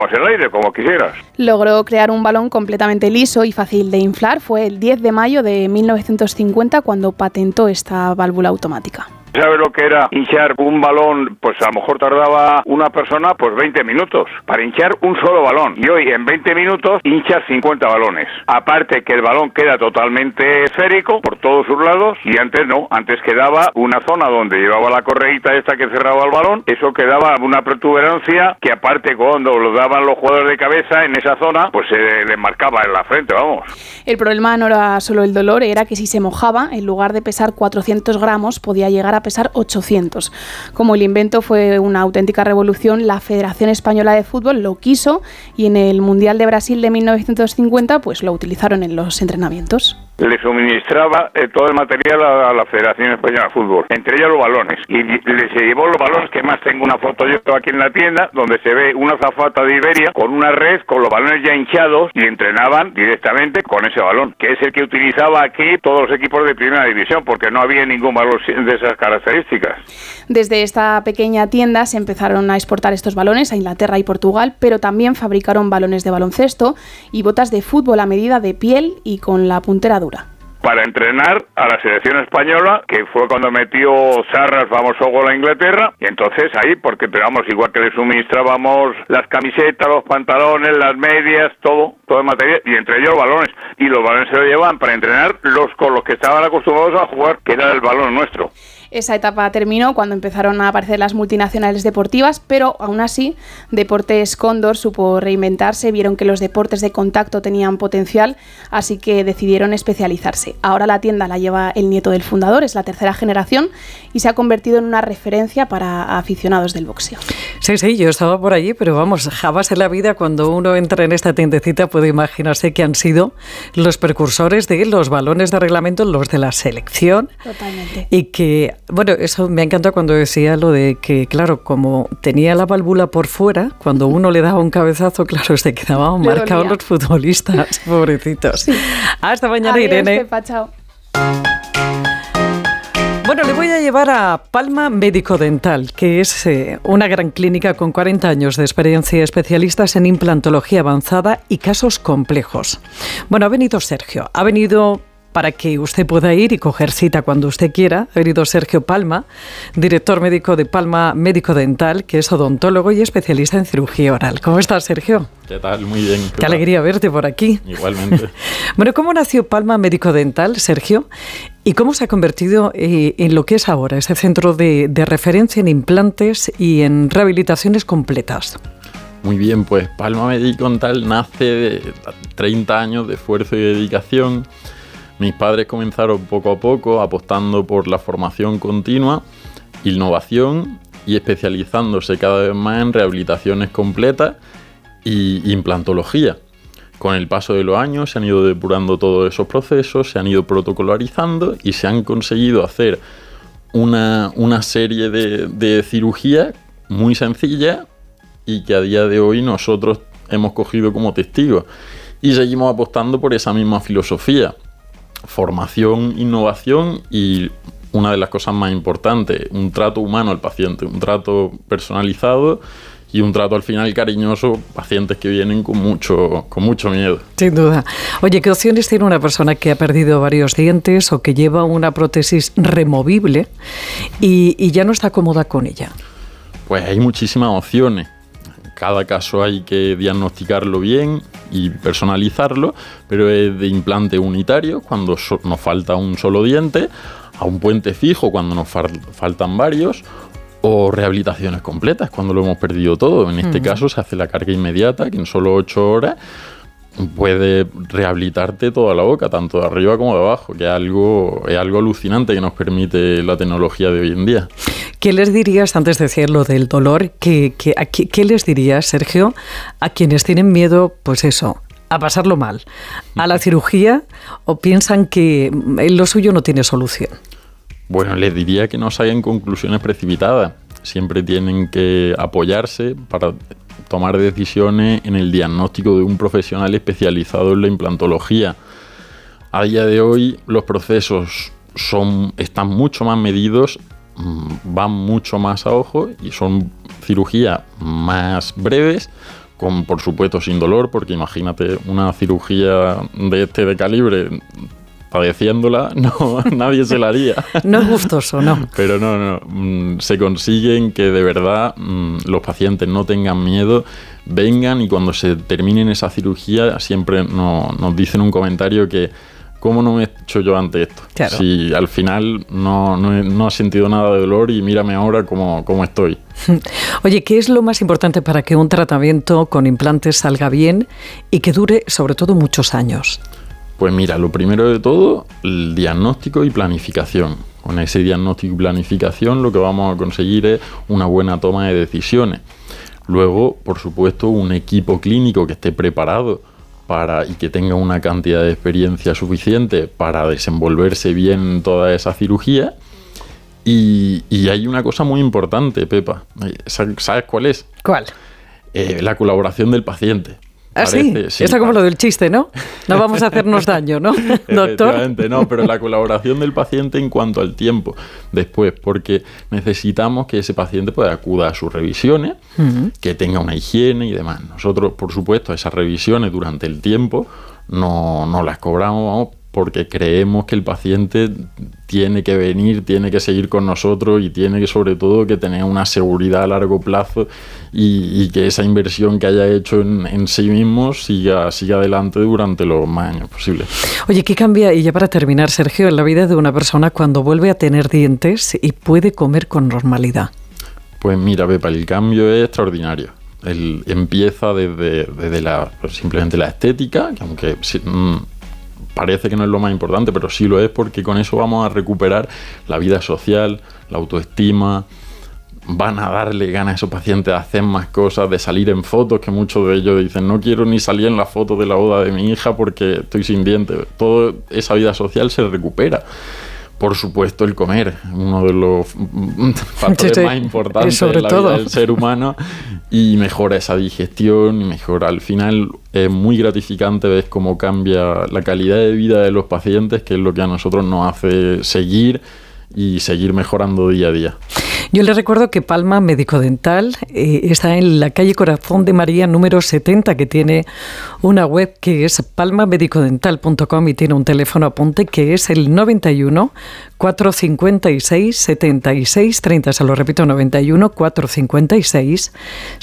el aire, como quisieras. Logró crear un balón completamente liso y fácil de inflar. Fue el 10 de mayo de 1950 cuando patentó esta válvula automática. ¿Sabes lo que era hinchar un balón? Pues a lo mejor tardaba una persona 20 minutos para hinchar un solo balón. Y hoy en 20 minutos hinchas 50 balones. Aparte que el balón queda totalmente esférico por todos sus lados y antes no. Antes quedaba una zona donde llevaba la correíta esta que cerraba el balón. Eso quedaba una protuberancia que aparte cuando lo daban los jugadores de cabeza en esa zona, pues se le marcaba en la frente, vamos. El problema no era solo el dolor, era que si se mojaba, en lugar de pesar 400 gramos, podía llegar a pesar 800. Como el invento fue una auténtica revolución, la Federación Española de Fútbol lo quiso y en el Mundial de Brasil de 1950 pues lo utilizaron en los entrenamientos. Le suministraba todo el material a la Federación Española de Fútbol, entre ellos los balones, y se llevó los balones, que más tengo una foto yo aquí en la tienda, donde se ve una azafata de Iberia con una red, con los balones ya hinchados, y entrenaban directamente con ese balón, que es el que utilizaba aquí todos los equipos de primera división, porque no había ningún balón de esas características. Desde esta pequeña tienda se empezaron a exportar estos balones a Inglaterra y Portugal, pero también fabricaron balones de baloncesto y botas de fútbol a medida de piel y con la puntera dura. Para entrenar a la selección española, que fue cuando metió Sarra el famoso gol a Inglaterra, y entonces ahí, porque pegamos igual que le suministrábamos las camisetas, los pantalones, las medias, todo el material, y entre ellos balones, y los balones se lo llevaban para entrenar con los que estaban acostumbrados a jugar, que era el balón nuestro. Esa etapa terminó cuando empezaron a aparecer las multinacionales deportivas, pero aún así Deportes Cóndor supo reinventarse, vieron que los deportes de contacto tenían potencial, así que decidieron especializarse. Ahora la tienda la lleva el nieto del fundador, es la tercera generación y se ha convertido en una referencia para aficionados del boxeo. Sí, yo estaba por allí, pero vamos, jamás en la vida cuando uno entra en esta tiendecita puede imaginarse que han sido los precursores de los balones de reglamento, los de la selección. Totalmente. Y que, bueno, eso me encanta cuando decía lo de que, claro, como tenía la válvula por fuera, cuando uno le daba un cabezazo, claro, se quedaban marcados los futbolistas, pobrecitos. Sí. Hasta mañana, adiós, Irene. Pepa, chao. Bueno, le voy a llevar a Palma Médico Dental, que es una gran clínica con 40 años de experiencia, especialistas en implantología avanzada y casos complejos. Bueno, ha venido Sergio, ha venido para que usted pueda ir y coger cita cuando usted quiera. Ha venido Sergio Palma, director médico de Palma Médico Dental, que es odontólogo y especialista en cirugía oral. ¿Cómo estás, Sergio? ¿Qué tal? Muy bien. Qué alegría verte por aquí. Igualmente. Bueno, ¿cómo nació Palma Médico Dental, Sergio? ¿Y cómo se ha convertido en lo que es ahora, ese centro de referencia en implantes y en rehabilitaciones completas? Muy bien, pues Palma Médico Dental nace de 30 años de esfuerzo y dedicación. Mis padres comenzaron poco a poco apostando por la formación continua, innovación y especializándose cada vez más en rehabilitaciones completas y implantología. Con el paso de los años se han ido depurando todos esos procesos, se han ido protocolarizando y se han conseguido hacer una serie de cirugías muy sencillas y que a día de hoy nosotros hemos cogido como testigos. Y seguimos apostando por esa misma filosofía. Formación, innovación y una de las cosas más importantes, un trato humano al paciente, un trato personalizado y un trato al final cariñoso, pacientes que vienen con mucho miedo. Sin duda. Oye, ¿qué opciones tiene una persona que ha perdido varios dientes o que lleva una prótesis removible y ya no está cómoda con ella? Pues hay muchísimas opciones. Cada caso hay que diagnosticarlo bien y personalizarlo, pero es de implante unitario cuando nos falta un solo diente, a un puente fijo cuando nos faltan varios, o rehabilitaciones completas cuando lo hemos perdido todo. En este caso se hace la carga inmediata, que en solo 8 horas puede rehabilitarte toda la boca, tanto de arriba como de abajo, que es algo alucinante que nos permite la tecnología de hoy en día. ¿Qué les dirías, antes de decir lo del dolor, qué les dirías, Sergio, a quienes tienen miedo, pues eso, a pasarlo mal, a la cirugía, o piensan que lo suyo no tiene solución? Bueno, les diría que no salgan conclusiones precipitadas. Siempre tienen que apoyarse para tomar decisiones en el diagnóstico de un profesional especializado en la implantología. A día de hoy los procesos están mucho más medidos, van mucho más a ojo y son cirugías más breves, por supuesto sin dolor, porque imagínate una cirugía de calibre padeciéndola, no, nadie se la haría. No es gustoso, ¿no? Pero no, se consiguen que de verdad los pacientes no tengan miedo, vengan y cuando se terminen esa cirugía siempre nos dicen un comentario que ¿cómo no me he hecho yo antes esto? Claro. Si al final no he sentido nada de dolor y mírame ahora cómo estoy. Oye, ¿qué es lo más importante para que un tratamiento con implantes salga bien y que dure sobre todo muchos años? Pues mira, lo primero de todo, el diagnóstico y planificación. Con ese diagnóstico y planificación lo que vamos a conseguir es una buena toma de decisiones. Luego, por supuesto, un equipo clínico que esté preparado y que tenga una cantidad de experiencia suficiente para desenvolverse bien en toda esa cirugía. Y hay una cosa muy importante, Pepa. ¿Sabes cuál es? ¿Cuál? La colaboración del paciente. Ah, sí, está como lo del chiste, ¿no? No vamos a hacernos daño, ¿no, doctor? Efectivamente, no, pero la colaboración del paciente en cuanto al tiempo después, porque necesitamos que ese paciente pueda acudir a sus revisiones, que tenga una higiene y demás. Nosotros, por supuesto, esas revisiones durante el tiempo no las cobramos, porque creemos que el paciente tiene que venir, tiene que seguir con nosotros y tiene que, sobre todo, que tener una seguridad a largo plazo y que esa inversión que haya hecho en sí mismo siga adelante durante los más años posibles. Oye, ¿qué cambia, y ya para terminar, Sergio, en la vida de una persona cuando vuelve a tener dientes y puede comer con normalidad? Pues mira, Pepa, el cambio es extraordinario. Empieza desde simplemente la estética, que aunque parece que no es lo más importante, pero sí lo es, porque con eso vamos a recuperar la vida social, la autoestima. Van a darle ganas a esos pacientes de hacer más cosas, de salir en fotos, que muchos de ellos dicen, no quiero ni salir en la foto de la boda de mi hija porque estoy sin dientes. Toda esa vida social se recupera. Por supuesto, el comer, uno de los factores más importantes de la vida del ser humano, y mejora esa digestión, y mejora. Al final es muy gratificante ver cómo cambia la calidad de vida de los pacientes, que es lo que a nosotros nos hace seguir mejorando día a día. Yo les recuerdo que Palma Médico Dental está en la calle Corazón de María número 70, que tiene una web que es palmamedicodental.com y tiene un teléfono apunte que es el 91 456 76 30. Se lo repito, 91 456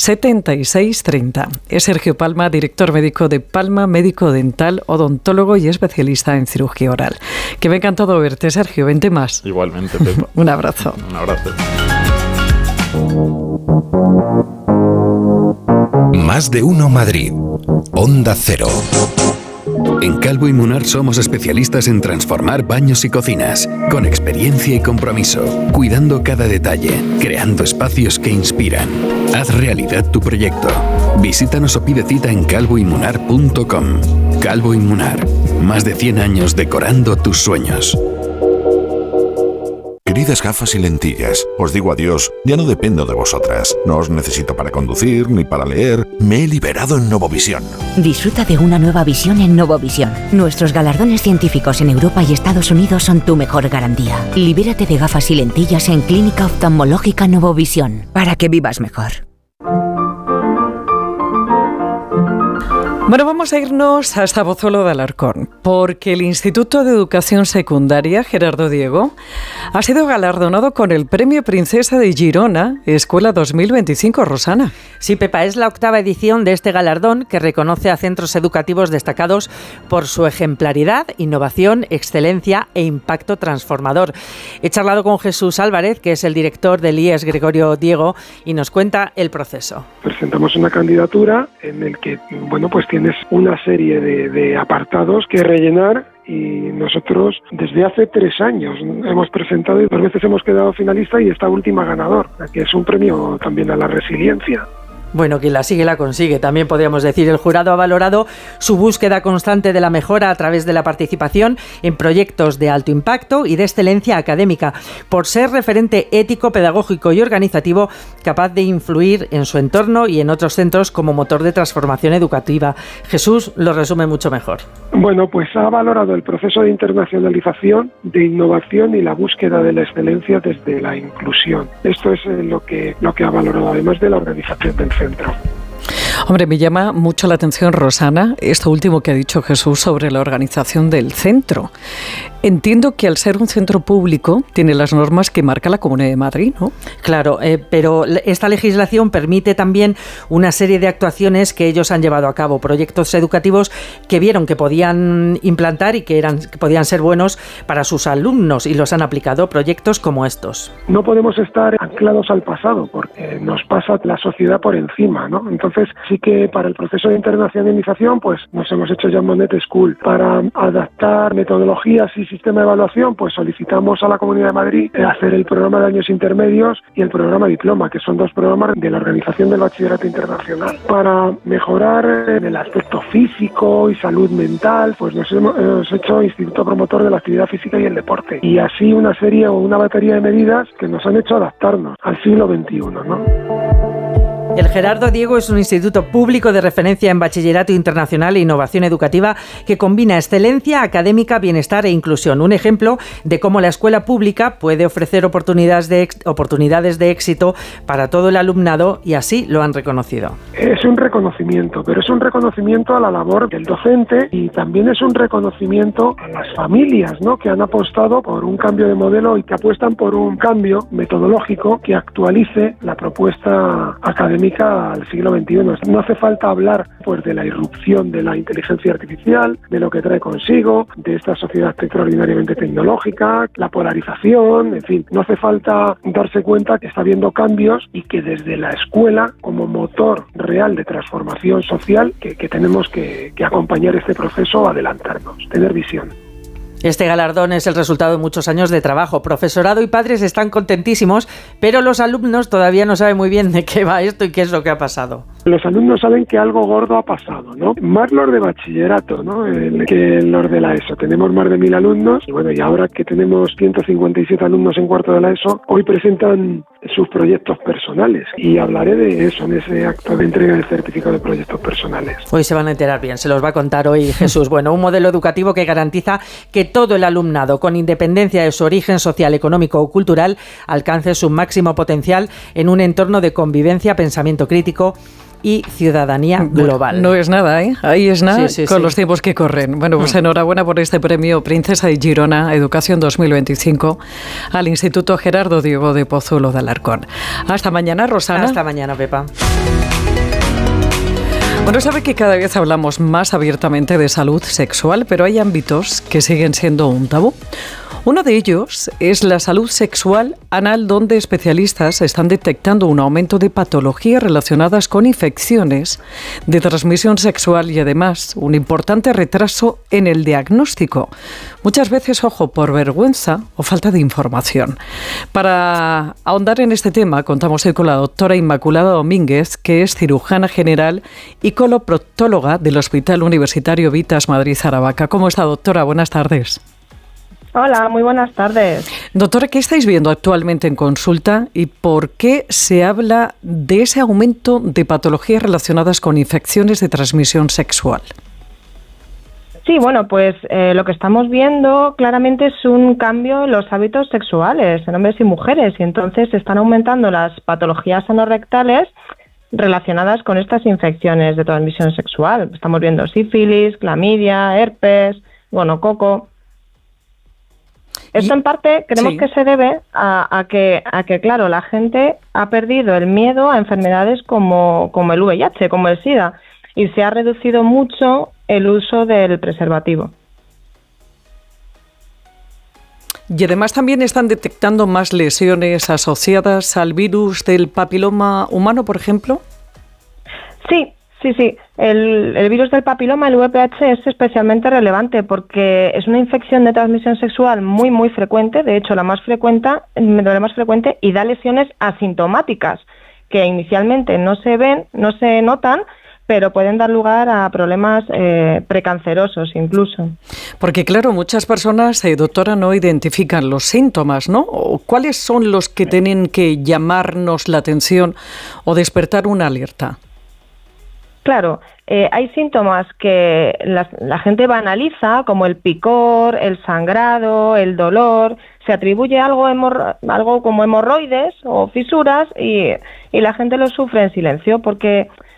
76 30. Es Sergio Palma, director médico de Palma Médico Dental, odontólogo y especialista en cirugía oral. Que me ha encantado verte, Sergio. Vente más. Igualmente, Pepa. Un abrazo. Un abrazo. Más de uno Madrid. Onda Cero. En Calvo y Munar somos especialistas en transformar baños y cocinas, con experiencia y compromiso, cuidando cada detalle, creando espacios que inspiran. Haz realidad tu proyecto. Visítanos o pide cita en calvoymunar.com. Calvo y Munar. Más de 100 años decorando tus sueños. Queridas gafas y lentillas, os digo adiós, ya no dependo de vosotras. No os necesito para conducir ni para leer. Me he liberado en Novovisión. Disfruta de una nueva visión en Novovisión. Nuestros galardones científicos en Europa y Estados Unidos son tu mejor garantía. Libérate de gafas y lentillas en Clínica Oftalmológica Novovisión, para que vivas mejor. Bueno, vamos a irnos hasta Pozuelo de Alarcón, porque el Instituto de Educación Secundaria Gerardo Diego ha sido galardonado con el Premio Princesa de Girona, Escuela 2025, Rosana. Sí, Pepa, es la 8ª edición de este galardón que reconoce a centros educativos destacados por su ejemplaridad, innovación, excelencia e impacto transformador. He charlado con Jesús Álvarez, que es el director del IES Gregorio Diego, y nos cuenta el proceso. Presentamos una candidatura en el que, pues tienes una serie de apartados que rellenar, y nosotros desde hace 3 años hemos presentado y 2 veces hemos quedado finalista y esta última ganador, que es un premio también a la resiliencia. Bueno, quien la sigue la consigue, también podríamos decir. El jurado ha valorado su búsqueda constante de la mejora a través de la participación en proyectos de alto impacto y de excelencia académica, por ser referente ético, pedagógico y organizativo capaz de influir en su entorno y en otros centros como motor de transformación educativa. Jesús lo resume mucho mejor. Bueno, pues ha valorado el proceso de internacionalización, de innovación y la búsqueda de la excelencia desde la inclusión. Esto es lo que ha valorado, además de la organización del centro. Hombre, me llama mucho la atención, Rosana, esto último que ha dicho Jesús sobre la organización del centro. Entiendo que al ser un centro público tiene las normas que marca la Comunidad de Madrid, ¿no? Claro, pero esta legislación permite también una serie de actuaciones que ellos han llevado a cabo, proyectos educativos que vieron que podían implantar y que podían ser buenos para sus alumnos y los han aplicado, proyectos como estos. No podemos estar anclados al pasado porque nos pasa la sociedad por encima, ¿no? Entonces sí que para el proceso de internacionalización pues nos hemos hecho ya Monet School. Para adaptar metodologías y sistema de evaluación pues solicitamos a la Comunidad de Madrid hacer el programa de años intermedios y el programa diploma, que son dos programas de la Organización del Bachillerato Internacional. Para mejorar en el aspecto físico y salud mental pues nos hemos hecho Instituto Promotor de la Actividad Física y el Deporte, y así una serie o una batería de medidas que nos han hecho adaptarnos al siglo XXI, ¿no? El Gerardo Diego es un instituto público de referencia en bachillerato internacional e innovación educativa que combina excelencia académica, bienestar e inclusión. Un ejemplo de cómo la escuela pública puede ofrecer oportunidades de éxito para todo el alumnado, y así lo han reconocido. Es un reconocimiento, pero es un reconocimiento a la labor del docente y también es un reconocimiento a las familias, ¿no?, que han apostado por un cambio de modelo y que apuestan por un cambio metodológico que actualice la propuesta académica al siglo XXI. No hace falta hablar pues de la irrupción de la inteligencia artificial, de lo que trae consigo, de esta sociedad extraordinariamente tecnológica, la polarización, en fin, no hace falta darse cuenta que está habiendo cambios y que desde la escuela, como motor real de transformación social, que tenemos que acompañar este proceso, adelantarnos, tener visión. Este galardón es el resultado de muchos años de trabajo. Profesorado y padres están contentísimos, pero los alumnos todavía no saben muy bien de qué va esto y qué es lo que ha pasado. Los alumnos saben que algo gordo ha pasado, ¿no? Más los de bachillerato, ¿no?, que los de la ESO. Tenemos más de 1.000 alumnos y bueno, y ahora que tenemos 157 alumnos en cuarto de la ESO, hoy presentan sus proyectos personales y hablaré de eso en ese acto de entrega del certificado de proyectos personales. Hoy se van a enterar bien, se los va a contar hoy Jesús. Bueno, un modelo educativo que garantiza que todo el alumnado, con independencia de su origen social, económico o cultural, alcance su máximo potencial en un entorno de convivencia, pensamiento crítico y ciudadanía global. No es nada, ¿eh? Ahí es nada, sí, con los tiempos que corren. Bueno, pues enhorabuena por este premio Princesa de Girona Educación 2025 al Instituto Gerardo Diego de Pozuelo de Alarcón. Hasta mañana, Rosana. Hasta mañana, Pepa. Bueno, sabe que cada vez hablamos más abiertamente de salud sexual, pero hay ámbitos que siguen siendo un tabú. Uno de ellos es la salud sexual anal, donde especialistas están detectando un aumento de patologías relacionadas con infecciones de transmisión sexual y además un importante retraso en el diagnóstico. Muchas veces, ojo, por vergüenza o falta de información. Para ahondar en este tema, contamos hoy con la doctora Inmaculada Domínguez, que es cirujana general y coloproctóloga del Hospital Universitario Vitas Madrid Aravaca. ¿Cómo está, doctora? Buenas tardes. Hola, muy buenas tardes. Doctora, ¿qué estáis viendo actualmente en consulta y por qué se habla de ese aumento de patologías relacionadas con infecciones de transmisión sexual? Sí, bueno, pues lo que estamos viendo claramente es un cambio en los hábitos sexuales en hombres y mujeres, y entonces están aumentando las patologías anorrectales relacionadas con estas infecciones de transmisión sexual. Estamos viendo sífilis, clamidia, herpes, gonococo. Esto en parte creemos que se debe a que, claro, la gente ha perdido el miedo a enfermedades como el VIH, como el SIDA, y se ha reducido mucho el uso del preservativo. Y además también están detectando más lesiones asociadas al virus del papiloma humano, por ejemplo. Sí. El virus del papiloma, el VPH, es especialmente relevante porque es una infección de transmisión sexual muy, muy frecuente, de hecho la más frecuente, y da lesiones asintomáticas que inicialmente no se ven, no se notan, pero pueden dar lugar a problemas precancerosos incluso. Porque claro, muchas personas, doctora, no identifican los síntomas, ¿no? ¿Cuáles son los que tienen que llamarnos la atención o despertar una alerta? Claro, hay síntomas que la gente banaliza, como el picor, el sangrado, el dolor. Se atribuye algo como hemorroides o fisuras y la gente lo sufre en silencio porque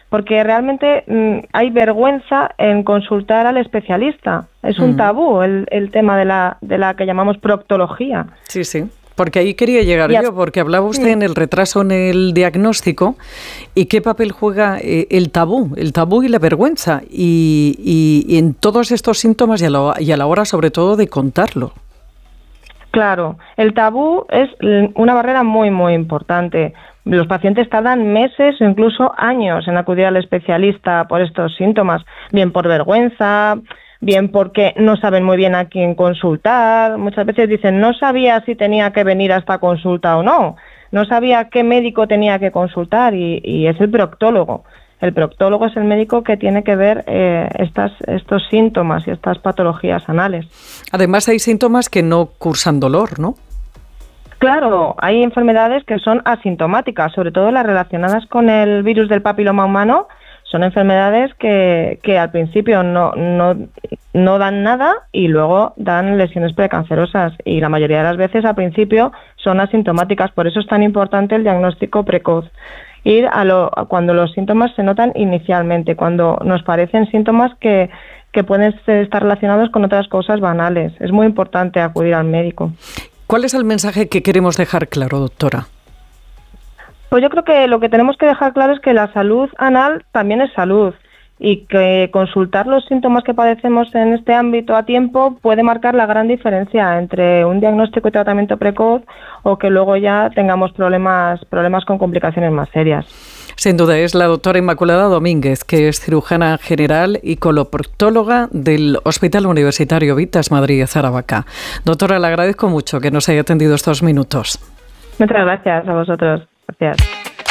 porque realmente hay vergüenza en consultar al especialista. Es un tabú el tema de la que llamamos proctología. Sí, sí. Porque ahí quería llegar yo, porque hablaba usted en el retraso en el diagnóstico y qué papel juega el tabú y la vergüenza y en todos estos síntomas y a la hora sobre todo de contarlo. Claro, el tabú es una barrera muy, muy importante. Los pacientes tardan meses o incluso años en acudir al especialista por estos síntomas, bien por vergüenza, bien porque no saben muy bien a quién consultar. Muchas veces dicen, no sabía si tenía que venir a esta consulta o no sabía qué médico tenía que consultar y es el proctólogo. El proctólogo es el médico que tiene que ver estos síntomas y estas patologías anales. Además hay síntomas que no cursan dolor, ¿no? Claro, hay enfermedades que son asintomáticas, sobre todo las relacionadas con el virus del papiloma humano. Son enfermedades que al principio no dan nada y luego dan lesiones precancerosas. Y la mayoría de las veces al principio son asintomáticas. Por eso es tan importante el diagnóstico precoz. Ir cuando los síntomas se notan inicialmente, cuando nos parecen síntomas que pueden estar relacionados con otras cosas banales. Es muy importante acudir al médico. ¿Cuál es el mensaje que queremos dejar claro, doctora? Pues yo creo que lo que tenemos que dejar claro es que la salud anal también es salud y que consultar los síntomas que padecemos en este ámbito a tiempo puede marcar la gran diferencia entre un diagnóstico y tratamiento precoz o que luego ya tengamos problemas con complicaciones más serias. Sin duda, es la doctora Inmaculada Domínguez, que es cirujana general y coloproctóloga del Hospital Universitario Vitas Madrid Aravaca. Doctora, le agradezco mucho que nos haya atendido estos minutos. Muchas gracias a vosotros. Gracias.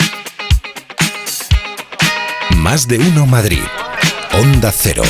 Más de uno Madrid. Onda Cero.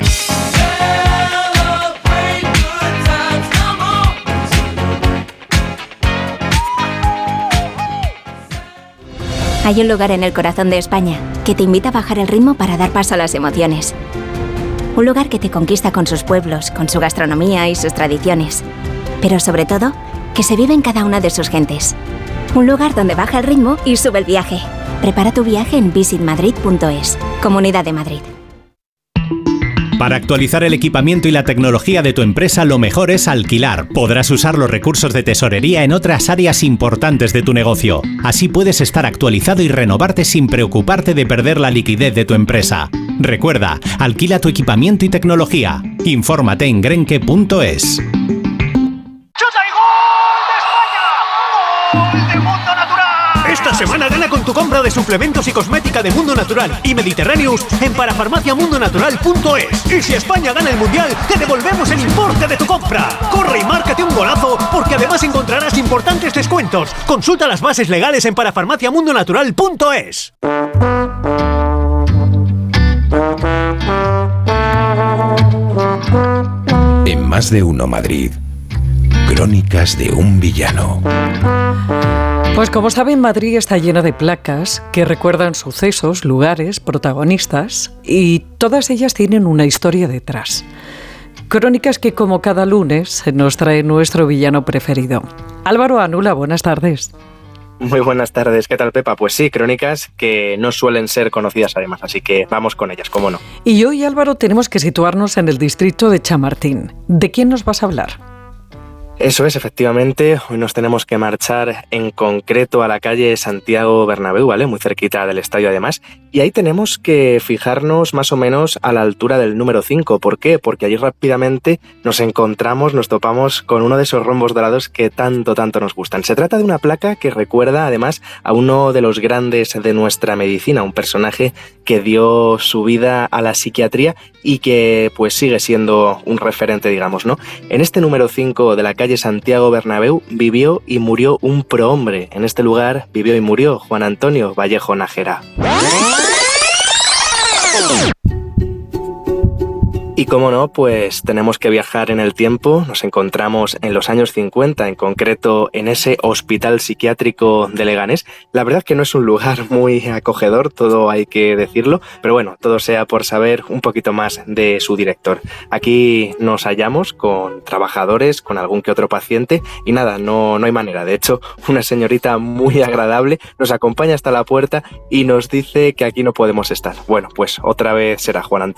Hay un lugar en el corazón de España que te invita a bajar el ritmo para dar paso a las emociones. Un lugar que te conquista con sus pueblos, con su gastronomía y sus tradiciones. Pero sobre todo, que se vive en cada una de sus gentes. Un lugar donde baja el ritmo y sube el viaje. Prepara tu viaje en visitmadrid.es. Comunidad de Madrid. Para actualizar el equipamiento y la tecnología de tu empresa, lo mejor es alquilar. Podrás usar los recursos de tesorería en otras áreas importantes de tu negocio. Así puedes estar actualizado y renovarte sin preocuparte de perder la liquidez de tu empresa. Recuerda, alquila tu equipamiento y tecnología. Infórmate en grenke.es. Esta semana gana con tu compra de suplementos y cosmética de Mundo Natural y Mediterráneos en parafarmaciamundonatural.es. Y si España gana el Mundial, te devolvemos el importe de tu compra. Corre y márcate un golazo, porque además encontrarás importantes descuentos. Consulta las bases legales en parafarmaciamundonatural.es. En Más de uno Madrid. Crónicas de un villano. Pues como saben, Madrid está llena de placas que recuerdan sucesos, lugares, protagonistas y todas ellas tienen una historia detrás. Crónicas que como cada lunes nos trae nuestro villano preferido. Álvaro Anula, buenas tardes. Muy buenas tardes, ¿qué tal, Pepa? Pues sí, crónicas que no suelen ser conocidas además, así que vamos con ellas, cómo no. Y hoy, Álvaro, tenemos que situarnos en el distrito de Chamartín. ¿De quién nos vas a hablar? Eso es, efectivamente, hoy nos tenemos que marchar en concreto a la calle Santiago Bernabéu, ¿vale? Muy cerquita del estadio además, y ahí tenemos que fijarnos más o menos a la altura del número 5. ¿Por qué? Porque allí rápidamente nos topamos con uno de esos rombos dorados que tanto nos gustan. Se trata de una placa que recuerda además a uno de los grandes de nuestra medicina, un personaje que dio su vida a la psiquiatría y que pues sigue siendo un referente, digamos, ¿no? En este número 5 de la calle Santiago Bernabéu vivió y murió un prohombre. En este lugar vivió y murió Juan Antonio Vallejo Nájera. Y cómo no, pues tenemos que viajar en el tiempo. Nos encontramos en los años 50, en concreto en ese hospital psiquiátrico de Leganés. La verdad que no es un lugar muy acogedor, todo hay que decirlo, pero bueno, todo sea por saber un poquito más de su director. Aquí nos hallamos con trabajadores, con algún que otro paciente y nada, no hay manera. De hecho, una señorita muy agradable nos acompaña hasta la puerta y nos dice que aquí no podemos estar. Bueno, pues otra vez será Juan Antonio.